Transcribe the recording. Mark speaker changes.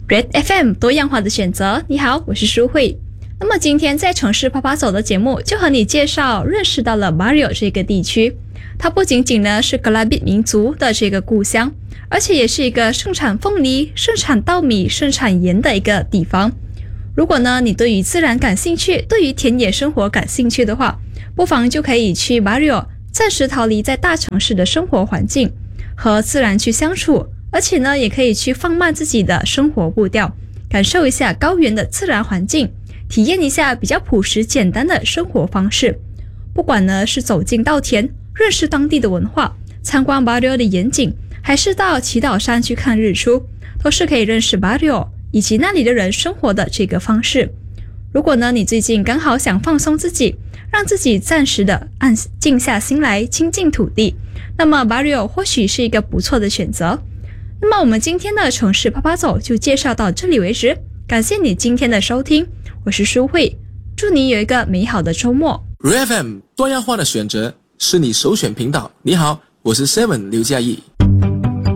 Speaker 1: Red FM 多样化的选择，你好，我是舒慧。那么今天在城市啪啪走的节目就和你介绍认识到了 Bario 这个地区，它不仅仅呢是格拉比民族的这个故乡，而且也是一个盛产凤梨、盛产稻米、盛产盐的一个地方。如果呢你对于自然感兴趣，对于田野生活感兴趣的话，不妨就可以去 Bario， 暂时逃离在大城市的生活环境，和自然去相处，而且呢也可以去放慢自己的生活步调，感受一下高原的自然环境，体验一下比较朴实简单的生活方式。不管呢是走进稻田，认识当地的文化，参观 Bario 的盐景，还是到祈祷山去看日出，都是可以认识 Bario 以及那里的人生活的这个方式。如果呢你最近刚好想放松自己，让自己暂时的静下心来亲近土地，那么 Bario 或许是一个不错的选择。那么我们今天的城市啪啪走就介绍到这里为止，感谢你今天的收听，我是舒慧，祝你有一个美好的周末。
Speaker 2: Red FM 多样化的选择是你首选频道。你好，我是 Seven 刘嘉毅。